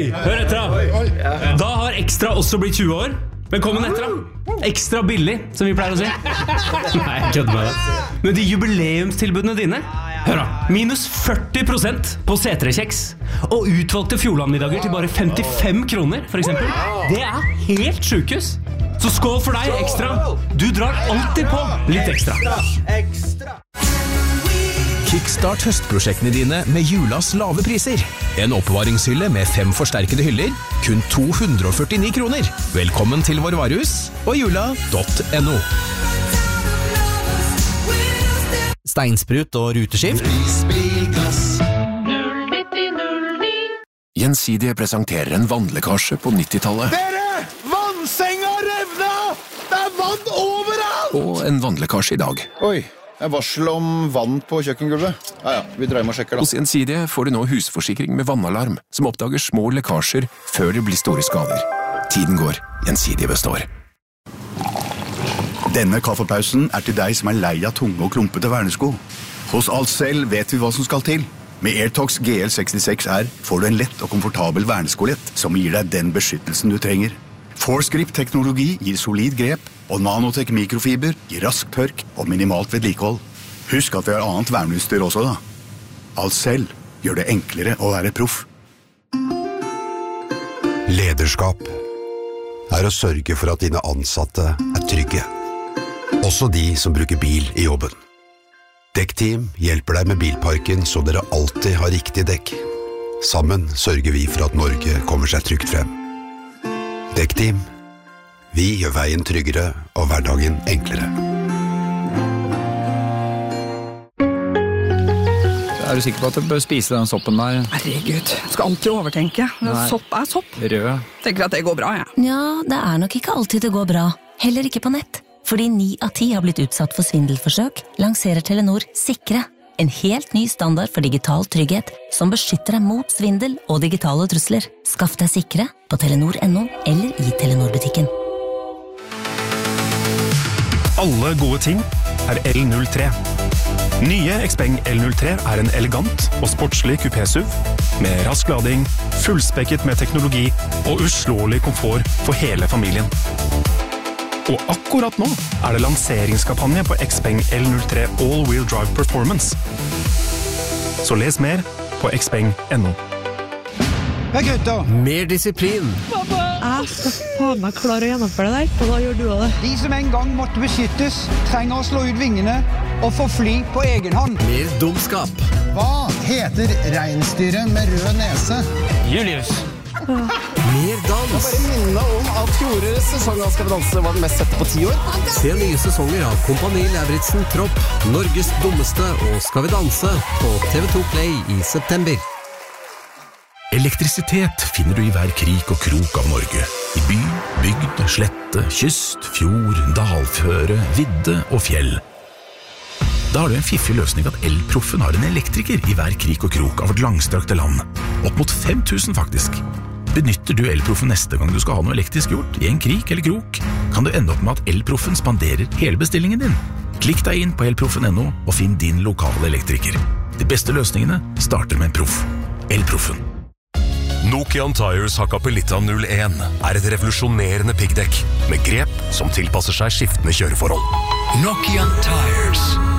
Hør etter da. Da har Extra også blitt 20 år. Velkommen etter da. Ekstra billig, som vi pleier å si. Nei, jeg kødder med det. Men de jubileumstilbudene dine, hør da, minus 40% på C3-kjeks. Og utvalgte Fjordlandmiddager til bare 55 kroner, for eksempel. Det helt sjukehus. Så skål for deg, Ekstra. Du drar alltid på litt ekstra. Kickstart høstprosjektene dine med julas lave priser. En oppbevaringshylle med 5 forsterkede hyller, kun 249 kroner. Velkommen til vår varehus og jula.no. Steinsprut og ruteskift. Gjensidige presenterer en vannlekkasje på 90-tallet. Dere! Vannsenga revna! Det vann overalt! Og en vannlekkasje i dag. Oi, jeg varsel om vann på kjøkkengulvet. Ja, vi dreier med å sjekke da. Hos Gjensidige får du nå husforsikring med vannalarm, som oppdager små lekkasjer før det blir store skader. Tiden går, Gjensidige består. Denne kaffepausen til deg som lei av tunge og klumpete vernesko. Hos Alcel vet vi hva som skal til. Med Airtox GL66R får du en lett og komfortabel verneskolett som gir deg den beskyttelsen du trenger. Force-grip-teknologi gir solid grep, og Nanotech mikrofiber gir rask tørk og minimalt vedlikehold. Husk at vi har annet verneutstyr også da. Alcel gjør det enklere å være proff. Lederskap å sørge for at dine ansatte trygge. Også de som bruker bil i jobben. Dekkteam hjelper deg med bilparken så dere alltid har riktig dekk. Sammen sørger vi for at Norge kommer seg trygt frem. Dekkteam, vi gjør veien tryggere og hverdagen enklere. Er du sikker på at du bør spise den soppen der? Herregud, skal alltid overtenke. Sopp sopp. Rød. Tenker at det går bra, jeg. Ja, det nok ikke alltid det går bra. Heller ikke på nett. Fordi 9 av 10 har blitt utsatt for svindelforsøk, lanserer Telenor Sikre. En helt ny standard for digital trygghet, som beskytter deg mot svindel og digitale trusler. Skaff deg Sikre på Telenor.no eller i Telenor-butikken. Alle gode ting L03. Nye Xpeng L03 en elegant og sportslig kupé-SUV med rask lading, fullspekket med teknologi og uslåelig komfort for hele familien. Og akkurat nå det lanseringskampanje på Xpeng L03 All-Wheel Drive Performance. Så les mer på xpeng.no. Hei gutter! Mer disiplin. Pappa! Jeg skal faen meg klare å gjennomføre det der. Hva gjør du av det? De som en gang måtte beskyttes, trenger å slå ut vingene og få fly på egen hånd. Mer dumskap. Hva heter reinsdyret med rød nese? Julius. Mer dans. Bare minne om at fjorårets sesong av Skal vi danse var den mest sette på 10 år. Se nye sesonger av Kompani Lauritzen Tropp, Norges dummeste og Skal vi danse på TV2 Play i september. Elektrisitet finner du i hver krik og krok av Norge. I by, bygd, slette, kyst, fjord, dalføre, vidde og fjell. Da har du en fiffig løsning at Elproffen har en elektriker i hver krik og krok av vårt langstrakte land. Opp mot 5000 faktisk. Benytter du Elproffen neste gang du skal ha noe elektrisk gjort, i en krik eller krok, kan du ende opp med at Elproffen spanderer hele bestillingen din. Klikk deg inn på elproffen.no og finn din lokale elektriker. De beste løsningene starter med en proff. Elproffen. Nokian Tires Hakkapelitta 01 et revolusjonerende piggdekk med grep som tilpasser seg skiftende kjøreforhold. Nokian Tires.